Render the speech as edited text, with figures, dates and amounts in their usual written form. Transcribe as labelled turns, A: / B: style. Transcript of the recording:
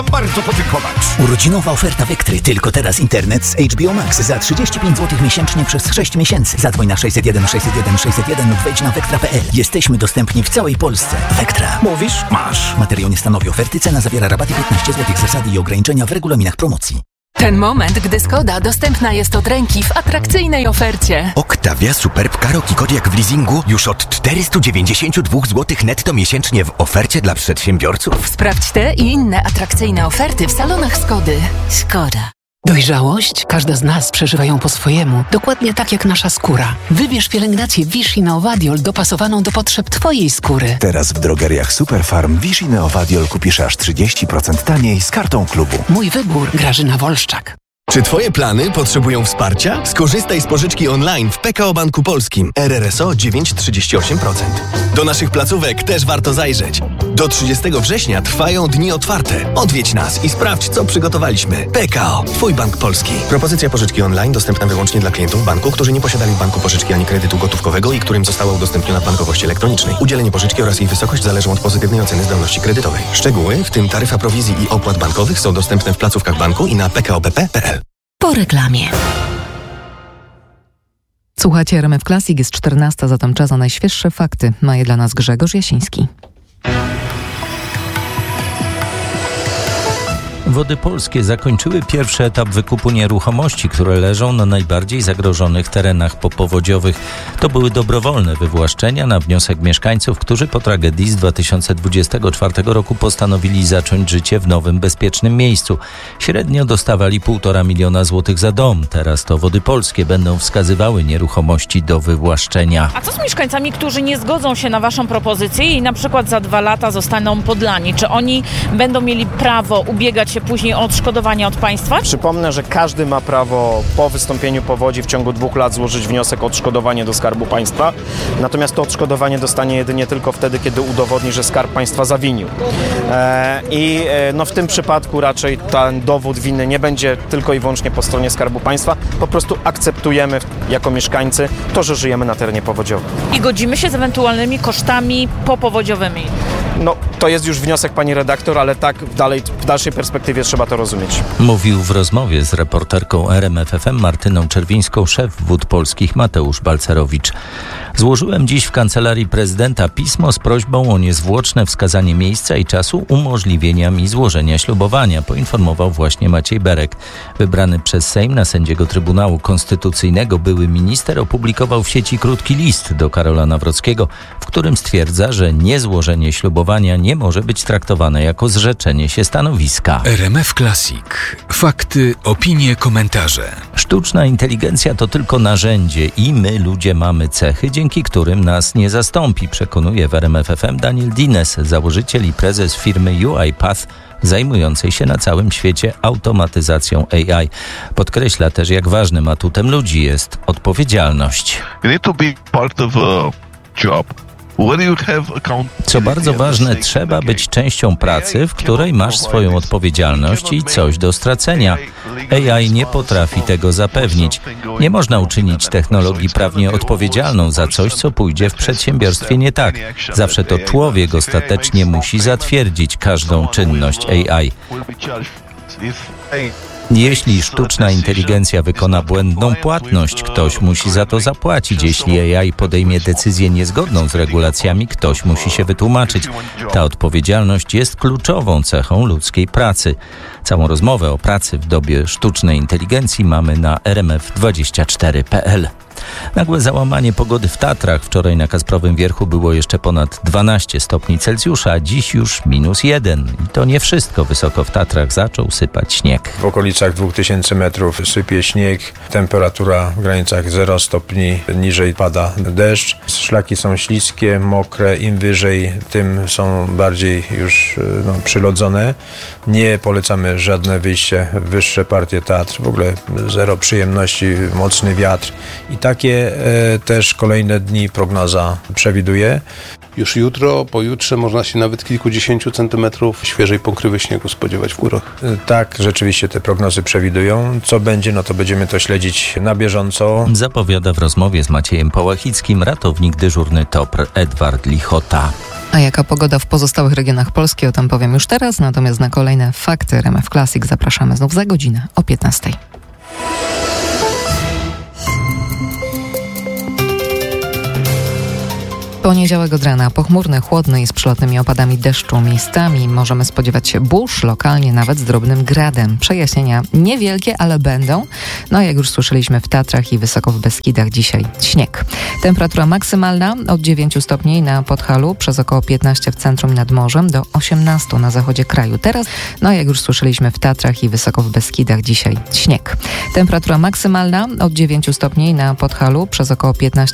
A: bardzo podziękować.
B: Urodzinowa oferta Vectry. Tylko teraz internet z HBO Max za 35 zł miesięcznie przez 6 miesięcy. Zadzwoń na 601 601 601 lub wejdź na vectra.pl. Jesteśmy dostępni w całej Polsce. Vectra.
A: Mówisz? Masz.
B: Materiał nie stanowi oferty. Cena zawiera rabaty 15 zł. Zasady i ograniczenia w regulaminach promocji.
C: Ten moment, gdy Skoda dostępna jest od ręki w atrakcyjnej ofercie.
D: Octavia Superb Karoq i Kodiaq w leasingu już od 492 zł netto miesięcznie w ofercie dla przedsiębiorców.
C: Sprawdź te i inne atrakcyjne oferty w salonach Skody. Skoda.
E: Dojrzałość? Każda z nas przeżywa ją po swojemu, dokładnie tak jak nasza skóra. Wybierz pielęgnację Vichy Neovadiol dopasowaną do potrzeb Twojej skóry.
F: Teraz w drogeriach Superfarm Vichy Neovadiol kupisz aż 30% taniej z kartą klubu.
E: Mój wybór. Grażyna Wolszczak.
D: Czy Twoje plany potrzebują wsparcia? Skorzystaj z pożyczki online w PKO Banku Polskim. RRSO 9,38%. Do naszych placówek też warto zajrzeć. Do 30 września trwają dni otwarte. Odwiedź nas i sprawdź, co przygotowaliśmy. PKO. Twój Bank Polski. Propozycja pożyczki online dostępna wyłącznie dla klientów banku, którzy nie posiadali w banku pożyczki ani kredytu gotówkowego i którym została udostępniona w bankowości elektronicznej. Udzielenie pożyczki oraz jej wysokość zależą od pozytywnej oceny zdolności kredytowej. Szczegóły, w tym taryfa prowizji i opłat bankowych, są dostępne w placówkach banku i na pkobp.pl.
E: Po reklamie.
G: Słuchajcie, RMF Classic, jest 14, zatem czas na najświeższe fakty. Ma je dla nas Grzegorz Jasiński.
H: Wody Polskie zakończyły pierwszy etap wykupu nieruchomości, które leżą na najbardziej zagrożonych terenach popowodziowych. To były dobrowolne wywłaszczenia na wniosek mieszkańców, którzy po tragedii z 2024 roku postanowili zacząć życie w nowym, bezpiecznym miejscu. Średnio dostawali 1,5 miliona złotych za dom. Teraz to Wody Polskie będą wskazywały nieruchomości do wywłaszczenia.
I: A co z mieszkańcami, którzy nie zgodzą się na Waszą propozycję i na przykład za 2 lata zostaną podlani? Czy oni będą mieli prawo ubiegać się później o odszkodowanie od państwa?
J: Przypomnę, że każdy ma prawo po wystąpieniu powodzi w ciągu 2 lat złożyć wniosek o odszkodowanie do Skarbu Państwa. Natomiast to odszkodowanie dostanie jedynie tylko wtedy, kiedy udowodni, że Skarb Państwa zawinił. W tym przypadku raczej ten dowód winy nie będzie tylko i wyłącznie po stronie Skarbu Państwa. Po prostu akceptujemy jako mieszkańcy to, że żyjemy na terenie powodziowym.
I: I godzimy się z ewentualnymi kosztami popowodziowymi.
J: To jest już wniosek pani redaktor, ale tak w dalszej perspektywie trzeba to rozumieć.
H: Mówił w rozmowie z reporterką RMF FM Martyną Czerwińską szef Wód Polskich Mateusz Balcerowicz. Złożyłem dziś w Kancelarii Prezydenta pismo z prośbą o niezwłoczne wskazanie miejsca i czasu umożliwienia mi złożenia ślubowania, poinformował właśnie Maciej Berek. Wybrany przez Sejm na sędziego Trybunału Konstytucyjnego były minister opublikował w sieci krótki list do Karola Nawrockiego, w którym stwierdza, że niezłożenie ślubowania nie może być traktowane jako zrzeczenie się stanowiska.
K: RMF Classic. Fakty, opinie, komentarze.
H: Sztuczna inteligencja to tylko narzędzie i my, ludzie, mamy cechy, dzięki którym nas nie zastąpi, przekonuje w RMF FM Daniel Dines, założyciel i prezes firmy UiPath, zajmującej się na całym świecie automatyzacją AI. Podkreśla też, jak ważnym atutem ludzi jest odpowiedzialność.
L: You need to be part of a job.
H: Co bardzo ważne, trzeba być częścią pracy, w której masz swoją odpowiedzialność i coś do stracenia. AI nie potrafi tego zapewnić. Nie można uczynić technologii prawnie odpowiedzialną za coś, co pójdzie w przedsiębiorstwie nie tak. Zawsze to człowiek ostatecznie musi zatwierdzić każdą czynność AI. Jeśli sztuczna inteligencja wykona błędną płatność, ktoś musi za to zapłacić. Jeśli AI podejmie decyzję niezgodną z regulacjami, ktoś musi się wytłumaczyć. Ta odpowiedzialność jest kluczową cechą ludzkiej pracy. Całą rozmowę o pracy w dobie sztucznej inteligencji mamy na rmf24.pl. Nagłe załamanie pogody w Tatrach. Wczoraj na Kasprowym Wierchu było jeszcze ponad 12 stopni Celsjusza, a dziś już -1. I to nie wszystko. Wysoko w Tatrach zaczął sypać śnieg.
M: W okolicach 2000 metrów sypie śnieg, temperatura w granicach 0 stopni, niżej pada deszcz. Szlaki są śliskie, mokre, im wyżej, tym są bardziej już przylodzone. Nie polecamy żadne wyjście w wyższe partie Tatr, w ogóle zero przyjemności, mocny wiatr. I takie też kolejne dni prognoza przewiduje.
N: Już jutro, pojutrze można się nawet kilkudziesięciu centymetrów świeżej pokrywy śniegu spodziewać w górach.
M: Tak, rzeczywiście te prognozy przewidują. Co będzie, to będziemy to śledzić na bieżąco.
H: Zapowiada w rozmowie z Maciejem Pałachickim ratownik dyżurny TOPR Edward Lichota.
G: A jaka pogoda w pozostałych regionach Polski, o tym powiem już teraz, natomiast na kolejne fakty RMF Classic zapraszamy znów za godzinę o 15:00. Poniedziałek od rana pochmurny, chłodny i z przelotnymi opadami deszczu. Miejscami możemy spodziewać się burz, lokalnie nawet z drobnym gradem. Przejaśnienia niewielkie, ale będą. No jak już słyszeliśmy, w Tatrach i wysoko w Beskidach dzisiaj śnieg. Temperatura maksymalna od 9 stopni na Podhalu, przez około 15 w centrum i nad morzem, do 18 na zachodzie kraju. Teraz, no jak już słyszeliśmy, w Tatrach i wysoko w Beskidach dzisiaj śnieg. Temperatura maksymalna od 9 stopni na Podhalu, przez około 15